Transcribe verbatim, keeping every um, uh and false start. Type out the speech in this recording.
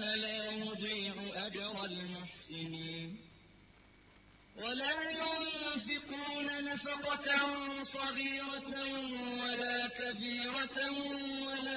لا نضيع أجر المحسنين ولا ينفقون نفقة صغيرة ولا كبيرة ولا